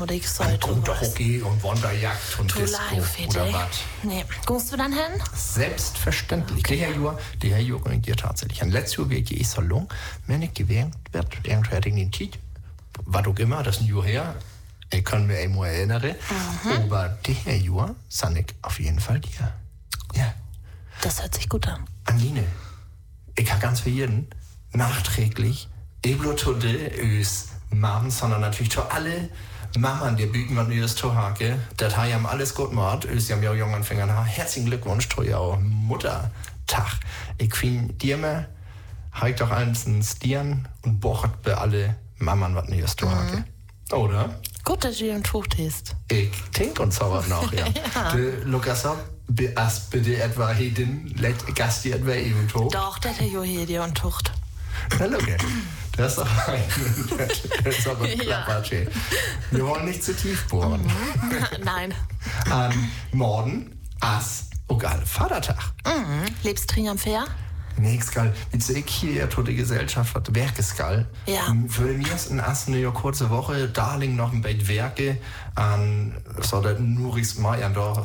oder ich soll Unter Hockey und Wanderjagd und Disco oder was. Nee, kommst du dann hin? Selbstverständlich. Okay. Der Herr Jahr organisiert tatsächlich. Ein letztes Jahr geht ich Salon, wenn nicht gewählt wird, irgendwer hat den Titel, was auch immer, das ist ein Jahr her. Ich kann mich einmal erinnern. Aber der Jahr sag ich auf jeden Fall dir. Ja. Das hört sich gut an. Anine, ich habe ganz für jeden nachträglich Eblo zu uns Mamen, sondern natürlich zu alle Mamen, die büten man das zu Hake. Das haben alles gut gemacht. Sie haben ja auch Junganfänger. Herzlichen Glückwunsch zu ihr Muttertag. Ich finde dir mal, halt doch eins ein Stieren und bochert bei alle Mamen was nicht zu Hake. Oder? Gut, dass du den Tuch hast. Ich denke uns aber noch, ja. Lukas, bitte etwa den Gast die etwa eben Tuch. Doch, das hat ja hier und Tucht. Na, okay. Das ist aber ein Klappertsch. Wir wollen nicht zu tief bohren. Nein. Morgen, egal, Vatertag. Lebst du am Fair? Nix geil. Wie ich hier tote Gesellschaft hat, Werke ist geil. Ja. Für mich ist eine kurze Woche, Darling noch ein Bett Werke, so der Nuris Mai an da,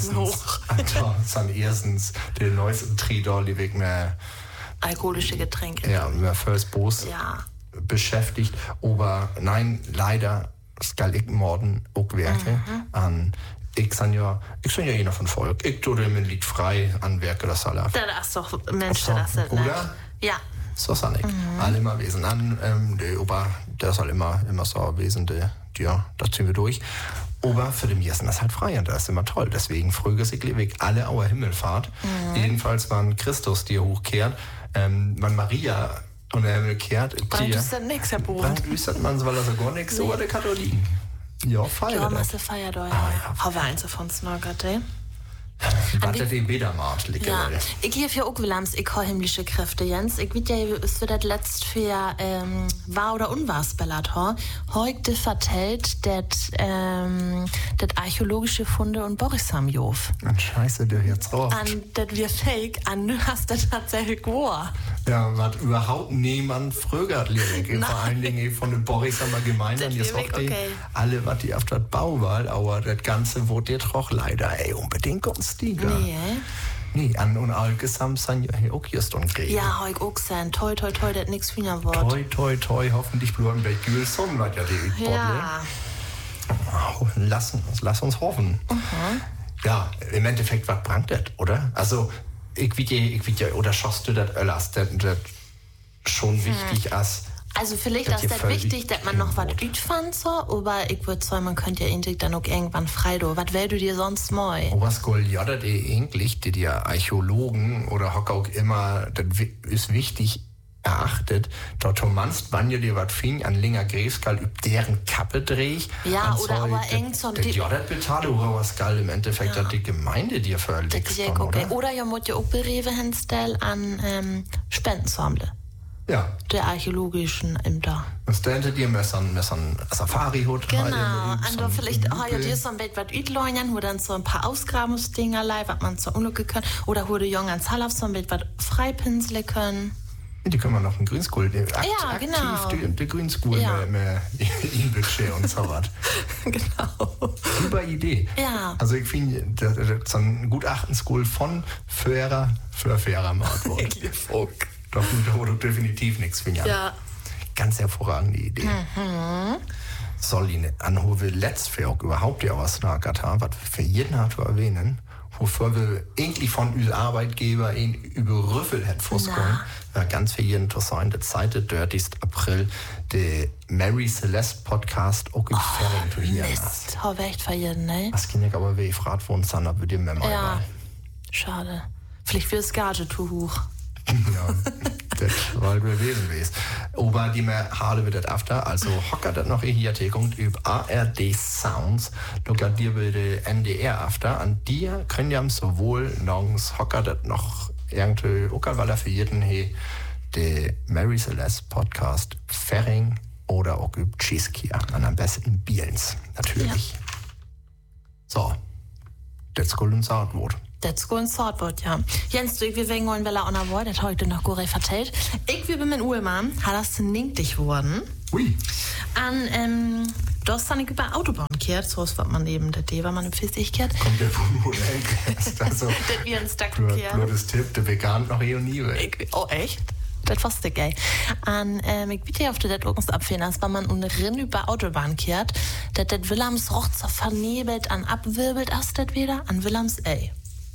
erstens der neueste Tridor, die weg mehr alkoholische Getränke. Ja, mehr First Bos beschäftigt. Aber nein, leider skal ich morgen auch Werke Ich bin ja einer von Volk. Ich tue mir ein Lied frei an Werke das Salat. Das ist doch Mensch, das ist oder? Ja. So ist es alle immer Wesen an. Der Opa, der soll immer so Wesen, ja, das ziehen wir durch. Aber für den Jessen ist halt frei und das ist immer toll. Deswegen früher sich weg alle Auer Himmelfahrt. Jedenfalls, wann Christus dir hochkehrt, wann Maria und der Himmel kehrt. Dann ist das nix, Herr Bohn. Dann üstert man so, weil das so gar nichts, oder der Katholiken. Ja, feiert. Ja, Masse feiert euch. Hau wir eins von Snorgert, ey. Warte den Bedermarkt, ja, ich gehe für auch Willams, ich habe himmlische Kräfte, Jens. Ich weiß ja, es wird das letzt für wahr oder unwahr spellat, heute vertellt, dass archäologische Funde und Borisam Jof. An Scheiße, der jetzt raus. An, das wir fake, an, du hast das tatsächlich wahr. Ja, was überhaupt niemand frögert, Lyrik. Vor allen Dingen von den Borisamer Gemeinden, jetzt auch die, alle, was die auf das Bauwahl, aber das Ganze wurde jetzt auch leider, unbedingt uns. Nee, an und allgesamt sind ja hier auch hier und kriegen. Ja, heuk auch sein. Toi, toi, toi, das nix wieder Wort. Toi, toi, toi, hoffentlich bleiben bei Gülson, was ja die Ja. Lass uns hoffen. Ja, im Endeffekt, was bringt das, oder? Also, ich will ja, oder schaust du das alles, das schon wichtig als. Also vielleicht ist das wichtig, dass man noch was fand, so, aber ich würde sagen, man könnte ja eigentlich dann auch irgendwann frei do. Was wählst du dir sonst mal? Was goljodet eigentlich, die Archäologen oder Hocker auch immer, das ist wichtig erachtet, dort manst, wann ihr dir was fing, an länger Gräfskal üb deren Kappe dreh. Ja, oder aber eng so. Das jodet betale oder was geil im Endeffekt, dass die Gemeinde dir verlegst, okay. Oder ihr müsst ja auch berewe hinstellen an Spendensammle. Ja. Der archäologischen Ämter. Und da hinter dir Messern Safari-Hut. Genau. Und dann vielleicht, ja, dir so ein Bett was ütleunen, wo dann so ein paar Ausgrabungsdinger leih, was man zur Unlücke können. Oder wo die Jungen ans Hall auf so ein Bett was freipinseln können. Die können wir noch einen Greenschool, genau. Die Greenschool mehr in Budget und so was. Genau. Super Idee. Ja. Also ich finde, das ist so ein Gutachten-School von Fairer für Fairer Mordwort. Doch, da definitiv nichts finden. Ja. Ganz hervorragende Idee. Soll ihn anholen, letztes Jahr auch überhaupt ja was nachgedacht haben, was für jeden hat zu erwähnen, wofür wir eigentlich von unserem Arbeitgeber ihn über Rüffel hätten vorkommen. War ganz für jeden interessant. Der zweite 30. April, der Mary Celeste Podcast auch im Ferien zu hier. Mist, hau echt für jeden, ne? Was kann ich aber wie gefragt worden sein, da würde ich mir mal. Ja, schade. Vielleicht wird das Gage zu hoch. Ja, das war gewesen. Aber die mehr Halle wird das after, also hocker das noch hier Tekung über ARD Sounds, locker dir bitte NDR after, an dir können ja sowohl nongs hocker das noch irgendwie, weil er für jeden hier der Mary Celeste Podcast Ferring oder auch über Tschiskia, am besten Bielens, natürlich. Ja. So, das ist ein Soundwort. Das ist Soundwort, ja. Jens, wir wegen wollen wir auch noch Wort, das heute noch Gore vertellt. Ich will mit meinem Uhrmann, hat das zu ninktig worden. Ui. An Da ist dann über Autobahn kehrt, so was man eben, der D war man im Fiesig kehrt. Kommt der vom Modell. Also, Das wir uns da kehrt. blödes Tipp, der vegan noch eh und nie weg. Oh, echt? Das war's der geil. Und ich bitte auf der das uns abfehlen, als wenn man unten über Autobahn kehrt, dass das Willems Rochzer vernebelt an abwirbelt, as das wieder an Willems ey.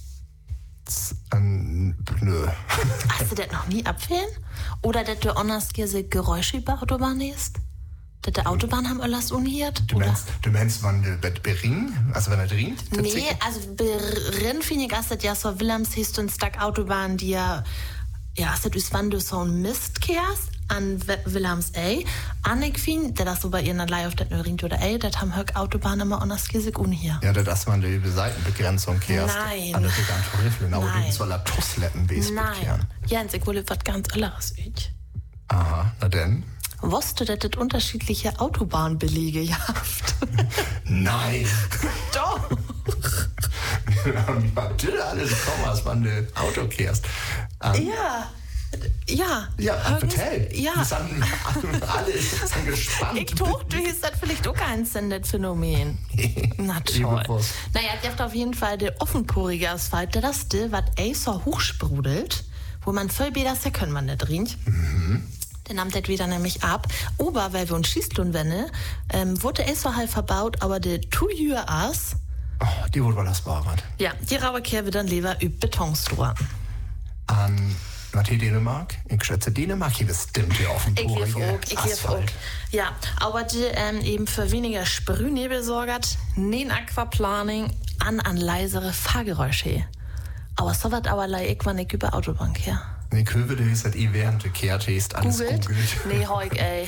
Nö. Hast du das noch nie abfehlen? Oder dass du anders Geräusche über Autobahn ist? Dass der Autobahn haben alles unhiert? Du meinst, wann der beringen? Also wenn er dringt? Nee, also berin finde ich, dass das ja so Willems hieß und Stack Autobahn, die ja, ist das wann du so ein Mist kehrst an Willems ey. Annik fin, der das so bei ihr in der Leih auf das ringt oder ey, das haben Höck Autobahn immer anders Giesig unhier. Ja, dass man die Seitenbegrenzung kehrst. Nein. Alle die ganz horrifisch. Aber Nein. du soll er Tussleppen bekehren. Jens, ich will was ganz anderes üch. Aha, na denn? Wusstest du, dass es unterschiedliche Autobahnbelege jaft? Nein. Doch. Was du alles kommen, als wenn du Auto kehrst. Ja, erzähl. Ja. Die sind alle sind gespannt. Ich doch, du hast das vielleicht auch kein Phänomen. Na toll. Naja, ihr habt auf jeden Fall der offenporige Asphalt, der das, was so hochsprudelt, wo man voll besser ja können man nicht riecht. Dann nimmt das wieder nämlich ab. Aber weil wir uns schießt und wenne, wurde so halt verbaut, aber der Tujür as. Oh, die wurde mal das Baurat. Ja, die Rauberkehr wird dann lieber üb Betonstruhen. Was hier Dänemark? Ich schätze Dänemark hier bestimmt hier auf dem Ich lief auch. Ja, aber die eben für weniger Sprühnebel sorgt, nen Aquaplaning an leisere Fahrgeräusche. Aber so was aber ich wann ich über Autobahn her. Ich höre, du hast während du kehrt hast alles googelt. Nee, heuk ey.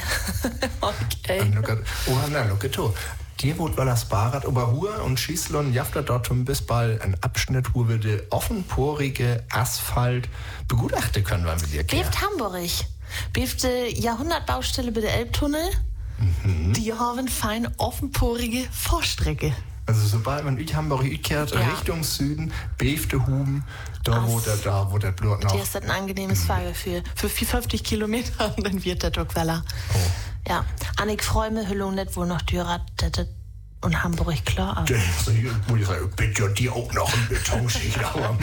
Oh, na, look at du. Die wurde weil das Barrad Oberhur und Schießlon jafter dort bis bald ein Abschnitt, wo wir die offenporige Asphalt begutachten können, weil wir dir kehren. Beft Hamburg. Beft Jahrhundertbaustelle bei der Elbtunnel. Die haben fein offenporige Vorstrecke. Also sobald man in Hamburg kehrt, Richtung Süden, befte Huben, wo der Blut noch. Die ist das ein angenehmes Fahrgefühl. Für 50 Kilometer und dann wird der Druckweller. Oh. Ja, Annik freue mich, Hüllung nicht wohl noch Dürer, und Hamburg klar aus. Ich bin ja die auch noch im Betonschicht, aber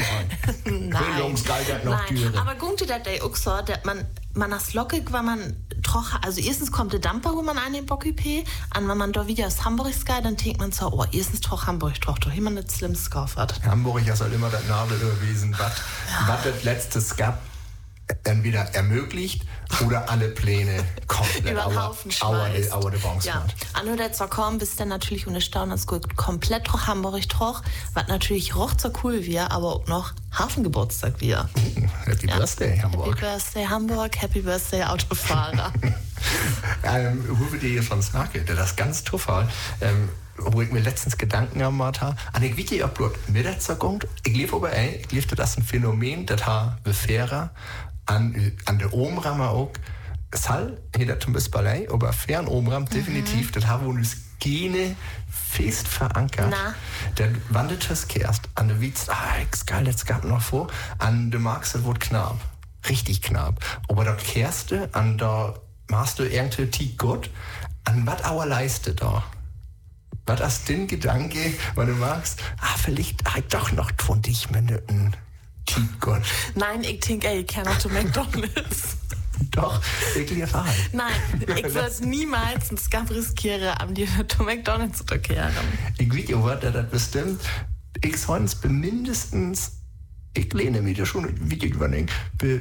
Nein, aber guckt ihr das auch so, dass man das lockig, weil man troch, also erstens kommt der Dampfer, wo man einen in Bocküp, an wenn man da wieder aus Hamburg sky, dann denkt man so, oh, erstens troch Hamburg, doch immer nicht Slimms gekauft hat. Hamburg ist halt immer das Nadel gewesen, was das letztes gab. Entweder ermöglicht oder alle Pläne komplett über den Haufen schmeißt. Auer de Bons ja. An nur der kommen, bist dann natürlich ohne Staunen, das gut komplett troch Hamburg troch, was natürlich roch so cool wir, aber auch noch Hafengeburtstag wir. Happy Birthday, Hamburg. Happy Birthday, Hamburg, Happy Birthday, Autofahrer. Wo wir dir schon sagen, das ganz toll, wo ich mir letztens Gedanken gemacht habe, an ich witte ja bloß mit der Zukunft, ich lief aber ich lief das ein Phänomen, das ha befährer an der Omrammer auch, es halt, hier zum Beispiel, aber fern Omram, definitiv, das haben wir uns Gene fest verankert. Dann wandert es kehrst, an der Witz, ist geil, jetzt gab noch vor, an der Marx, das wird knapp, richtig knapp, aber dort kehrst du, an der machst du irgendwie tief gut, an was auer leiste da? Was ist dein Gedanke, wenn du magst, vielleicht doch noch 20 Minuten Tiefgott? Nein, ich denke, ich kann auch zu McDonalds. Doch, ich lief halt. Nein, ich würde niemals ein Skab riskieren, am die zu McDonalds zu kehren. Ich weiß auch, das bestimmt, ich sonst mindestens, ich lehne mich da schon Video übernehmen, bei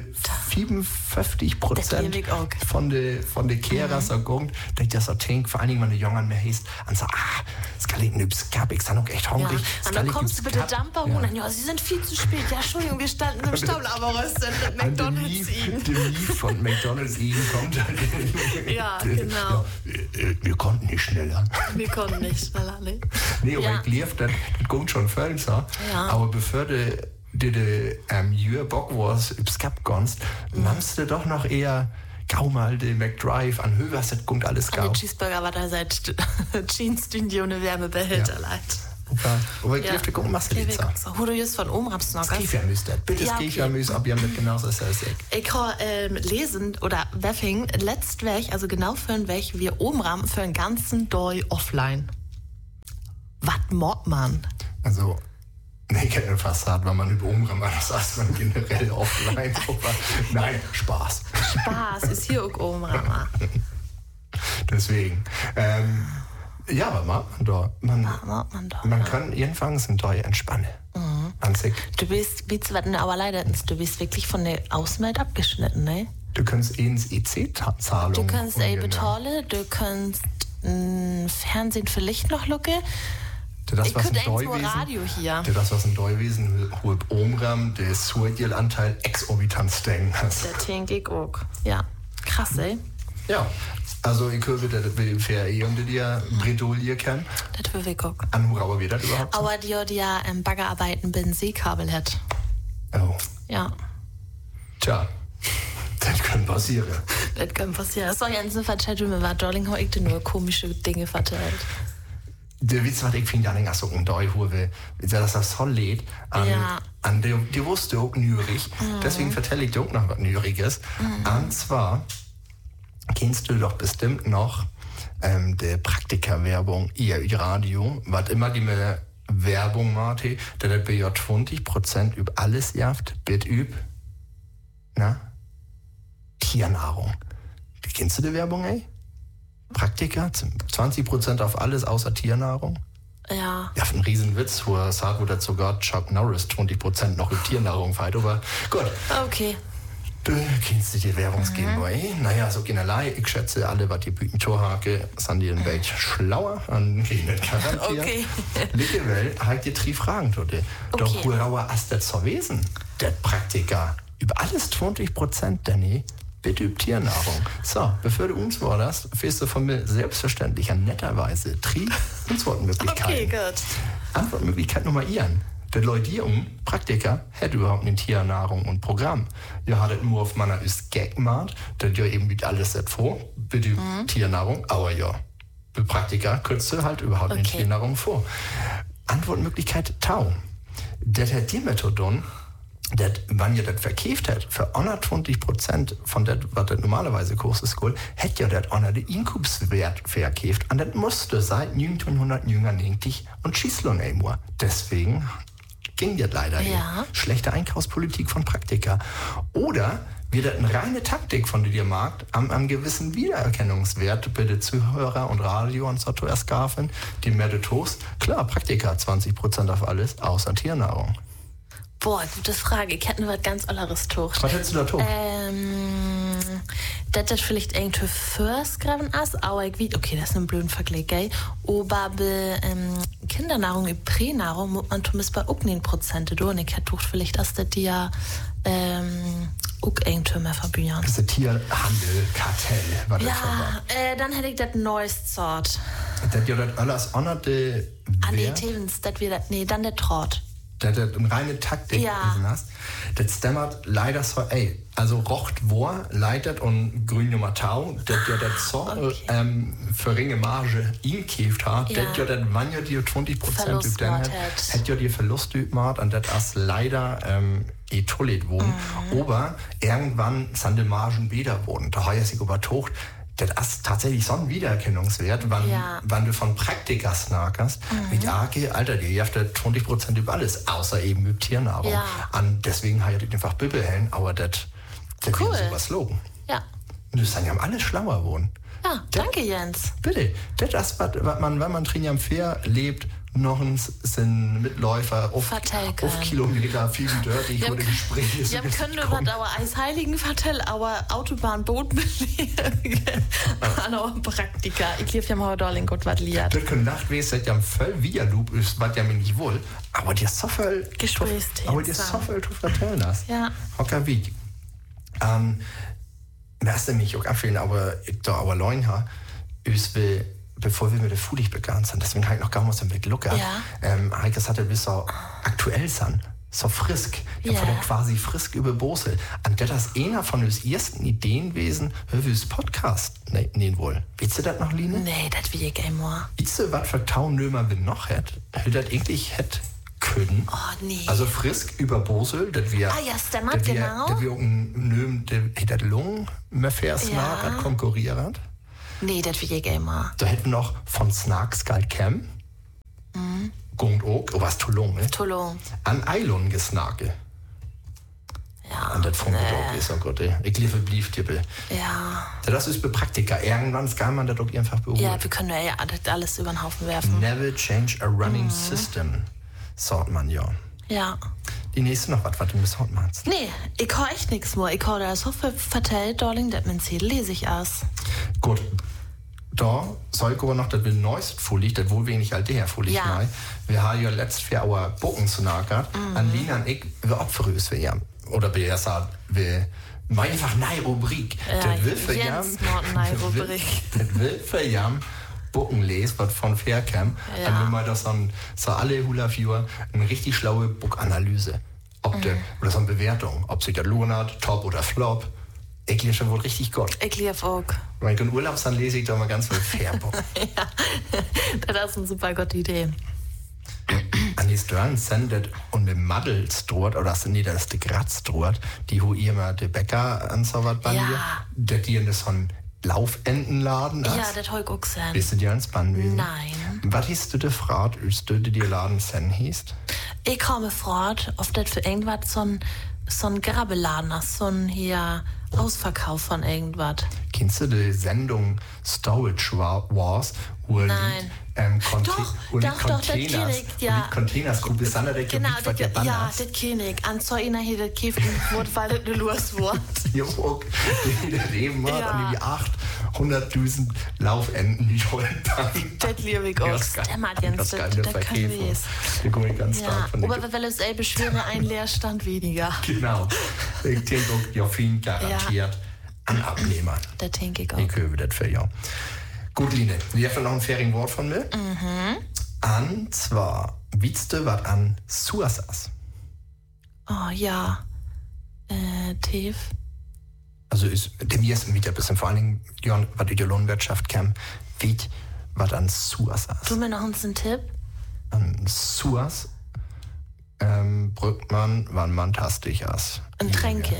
57% von der Kehrersagung, dass ich das so denke, vor allen Dingen, wenn die Jungen mehr heißt, und so, es kann nicht übs Gab, ich bin auch echt hungrig. Ja. Und dann kommst du bitte Dampfer holen, ja, sie sind viel zu spät. Ja, Entschuldigung, wir standen im Stau, aber was denn mit McDonalds ihnen? Der Lief von McDonalds ihnen kommt. Ja, genau. Ja, wir konnten nicht schneller. Wir konnten nicht schneller, ne? Nee, aber ich lief, das kommt schon völlig so. Ja. Aber bevor de Jür Bock was übs Kap gonst, nimmst du doch noch eher kaum mal den McDrive an Höhe, das kommt alles kaum. Der Cheeseburger war da seit Jeans Studio eine Wärmebehälter leid. Aber ich glaube, gucken, was du jetzt sagst. Wo du just von Omraps noch hast. Kiefernmüs, bitte das Kiefernmüs, ob ihr mit genauso ist als ich. Ich kann lesen, oder Weffing, letzt weg, also genau für einen Weg, wir Omram für einen ganzen Doi offline. Was macht man? Also, ich kenne fast hart, weil man über Omram das heißt, man generell offline. Nein, Spaß. Spaß ist hier auch Omram. Deswegen. Ja, aber man kann jedenfalls ein Doi entspannen. An sich. Du bist, wie zu warten, aber leider, du bist wirklich von der Außenwelt abgeschnitten, ne? Du kannst ins EC-Zahlung. Du kannst betalen, du kannst Fernsehen für Licht noch lucken. Das, was ein Radio hier. Das, was ein Deuwesen holt Omram, der Surdiel-Anteil exorbitant steigen. Der denke ich auch. Ja, krass, ey. Ja, also ich höre, das will fair und die Bredouille kennen. Das will ich auch. An Hurauer wird das überhaupt? Aber die ja Baggerarbeiten bin Seekabel hat. Oh. Ja. Tja. Das kann passieren. Das kann passieren. Das ist doch ganz eine Verteidigung, war Darling heute nur komische Dinge verteilt. Der Witz, was ich finde, an den so ein Deuhurve, dass das so lädt, an die wusste auch nürig. Deswegen vertelle ich dir auch noch was Nüriges. Und zwar kennst du doch bestimmt noch die Praktika-Werbung ihr Radio, was immer die mir Werbung macht, der hat bei 20% über alles jaft, bitte üb, Tiernahrung. Kennst du die Werbung, ey? Praktika, 20% auf alles außer Tiernahrung. Ja. Ja, ein Riesenwitz, wo er sagt, wo das sogar Chuck Norris 20% noch über Tiernahrung feiert, aber gut. Okay. Du kennst die Werbungsgeber, Naja, so generell, ich schätze alle, was die Bütentorhake, sind die ein bisschen schlauer und gehen nicht garantiert. Okay. Liebe Welt, halt dir 3 Fragen, Tote. Doch, Hurauer hast das so wesen, der Praktika. Über alles 20%, Danny. Bitte üb Tiernahrung. So, bevor du uns warst, fährst du von mir selbstverständlich an netterweise 3 Antwortmöglichkeiten. Okay, gut. Antwortmöglichkeit Nummer 1. Der Leute Praktiker hätte überhaupt eine Tiernahrung und Programm. Ihr hattet nur auf meiner ist Gag gemacht, dass ihr eben mit alles set vor, bitte Tiernahrung, aber ja. Für Praktiker könntest du halt überhaupt eine Tiernahrung vor. Antwortmöglichkeit Tau. Der Tiermethodon, wenn ihr das verkauft hättet, für 120% von dem, was das normalerweise kostet, hätte ihr das unter den Inkubswert verkauft. Und das musste seit 1990 und schießlung einmal. Deswegen ging das leider nicht. Schlechte Einkaufspolitik von Praktika. Oder wird das eine reine Taktik von dir Markt am gewissen Wiedererkennungswert bei den Zuhörer und Radio und so erst gafen, die mehr de Toast. Klar, Praktika 20% auf alles, außer Tiernahrung. Boah, gute Frage. Ich hätte was ganz anderes Tuch. Was hättest du da Tuch? Das vielleicht irgendwie first graben ist, aber ich weiß, okay, das ist ein blöden Vergleich, gell? Aber bei Kindernahrung und Pränahrung muss man zumindest bei auch 9% tun. Ich hätte vielleicht, dass das die ja auch irgendwie mehr verbinden. Das ist der Tierhandel, Kartell, was das war. Dann hätte ich das neueste Sort. Das ja das alles andere Tevens, das wird das, dann der Trott. Das eine reine Taktik hast. Das dämmert leider so, also rocht vor, leitet und grün Nummer Tau, das ja das so für ringe Marge ihn käft hat, das ja dann, wenn ihr die 20% übt, dann hätte ihr die Verlust übt und das ist leider tollet wohnen. Aber irgendwann sind die Margen wieder wurden. Da habe ich sich übertocht, das ist tatsächlich so ein Wiedererkennungswert, wenn du von Praktika snackerst, mit Alter, die habt 20% über alles, außer eben über Tiernahrung. Und deswegen habe ich einfach Bibbelhellen, aber das ist sowas Slogan. Ja. Und das sind ja alle schlauer wohnen. Ja, danke Jens. Bitte, das ist was man, wenn man drin am Fair lebt, noch sind Mitläufer auf Kilometer viel dirty oder Gespräche. Ja, können wir was aber als Heiligen vertellen, aber Autobahnboot an Praktika. Ich lief ja mal Darling Gott was liert. Das kann nachwesen, dass ja voll Via-Loop ist, was ja mir nicht wohl. Aber dir so viel Gesprächsthemen. Aber dir so viel zu vertellen hast. Ja. Hocker wie. Lass mich auch abfehlen, aber ich da aber leuen habe, bevor wir mit der Fulig begann sind, deswegen habe ich noch gar nicht mit Luca. Heikes hatte bis so aktuell sein. so frisk. Ja, von der quasi frisk über Bosel. Und das ist einer von uns ersten Ideen gewesen, wie wir das Podcast nehmen wollen. Willst du das noch, Line? Nee, das will ich einmal. Willst du, was für Taunömer wir noch hätt? Das eigentlich hätt können. Oh, nee. Also frisk über Bosel, das wir... ja, stimmt, genau. Das wir irgendein Nöm, der das Lungen mehr das konkurriert. Nee, das will ich einmal. Da hätten wir noch von Snarks Galt Cam. Gungt auch, was Toulon, ne? Toulon. An Eilon gesnake. Ja. Und das funktioniert auch, ist so gut, ey. Ich liebe Blieftippel. Ja. Das ist bei Praktika. Irgendwann kann man das auch einfach beobachten. Ja, wir können ja das alles über den Haufen werfen. Never change a running system, sagt man ja. Ja. Die nächste noch was du bis heute machst. Nee, ich hau echt nichts mehr. Ich hau da so viel vertellt, Darling, das mein Ziel lese ich aus. Gut. Da soll ich aber noch, dass wir neuest vorliegt, das wohl wenig alte her vorliegt. Ja. Wir haben ja letztes Jahr auch Bocken zu nagen. An Lina und ich, wir opfern wir ja. Oder wir erst wir einfach eine Rubrik. Das will für ja. Das will für ja. Bocken lesen, was von Faircam. Ja. Dann will man das so alle Hula-Viewer eine richtig schlaue Book-Analyse. Oder so eine Bewertung. Ob sich das lohnt hat, top oder flop. Ich liebe schon wohl richtig gut. Ich liebe auch. Wenn ich in Urlaub dann lese ich da mal ganz viel Fairbock. Ja, das ist eine super gute Idee. An die Stern sendet und mit Maddels dort, oder das ist die Graz dort, die wo ihr mal die Bäcker an so was bei mir, der die in so einen Laufentenladen hast. Ja, das hol ich auch sein. Bist du dir ans Bann gewesen? Nein. Was hast du dir gefragt, als du dir Laden sen hieß? Ich habe gefragt, ob das für irgendwas so ein Grabbeladen ist, so ein hier Ausverkauf von irgendwas. Kennst du die Sendung Storage Wars, wo Nein. die Containers, bis dann der genau, das kenne ich. An so einer hier, das Käfig wurde, weil das nur los wurde. Jo, die Leben hat an die 800.000 Laufenden, die holen dann. Das liebe ich auch. Der macht Jens, das können wir es. Der komme ich ganz stark von aber wenn es beschwere, ein Leerstand weniger. Genau. Ich denke auch, ja, viel garantiert an Abnehmern. Das denke ich auch. Ich höre das für ja. Gut, Line, wir haben noch ein Ferienwort von mir. Und zwar, willst du was an Suasas? Oh ja. Tief. Also ist dem ersten wieder ein bisschen, vor allen Dingen, was die Lohnwirtschaft kam, wie was an Suasas. Tu mir noch einen Tipp. An Suas brückt man, wann man tastig ist. Ein Tränke.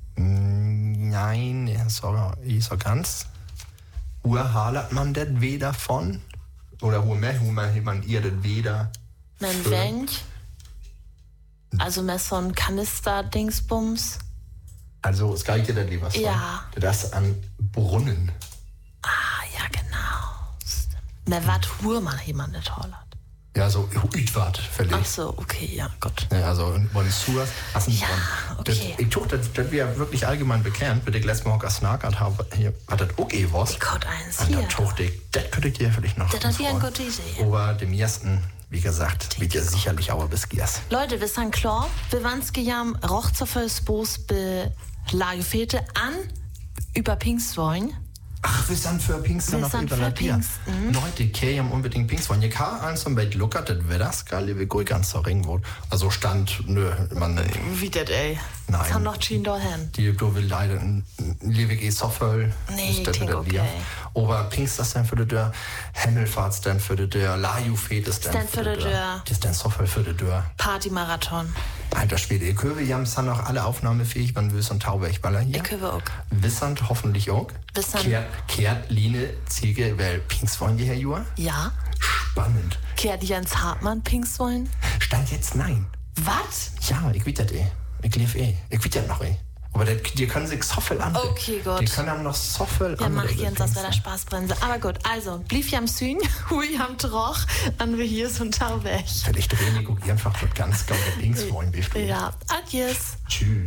Nein, ich so ganz. Halert man das weder von? Oder man ihr das weder? Mein Wench. Also mehr so ein Kanister-Dingsbums. Also, es geht dir das lieber so. Ja. Das an Brunnen. Ah, ja, genau. Mehr wat man jemand nicht hollert. Ja, so Uitwart verlegt. Ach so, okay, ja, Gott. Ja, also von Suas. Ja, okay. Ich tue das wäre wirklich allgemein bekannt, wenn ich letztes Mal auch gesnackt habe, hier hat das auch was. Ich konnte eins und hier. Und das könnte ich dir vielleicht noch. Das wäre eine gute Idee. Aber dem ersten, wie gesagt, wird ja sicherlich auch bis Giers. Leute, wir sind klar, wir waren gejam Rochzerfelsbos be Lagefete an über Pingswollen. Ach, wir sind für Pfingsten noch überlatiert. Leute, ich haben unbedingt Pfingsten. Ich kann eins und bei Luckert, das wäre das geil, wie gut ganz so Ringwort. Also stand, man. Wie das, ey? Nein. Das haben noch Jean dahin. Die du will leider, liebig Soffel. Nee, ich denke, okay. Aber Pfingst ist dann für die Dörr, Himmelfahrt ist dann für die Dörr, Laju-Fete ist dann für die Dörr. Das ist dann Soffel für die Dörr. Partymarathon. Alter Schwede, ich höre, wir haben dann noch alle aufnahmefähig, wann wir und Tauberchballer hier. Ich höre auch. Wissend hoffentlich auch. Kehrt Line Ziege, weil Pinks wollen die Herr Jua? Ja. Spannend. Kehrt Jens Hartmann Pinks wollen? Stand jetzt nein. Was? Ja, ich weiß das Ich lief Ich weiß das noch Aber die können sich so viel an. Okay, gut. Die können dann noch so viel an. Ja, mach Jens, das wäre der Spaßbremse. Aber gut, also, blieb ja am Süden, hui am Troch, an wir hier so ein Tauberg. Vielleicht drehen die einfach ganz gaule Pinks wollen. Ja, adios. Tschüss.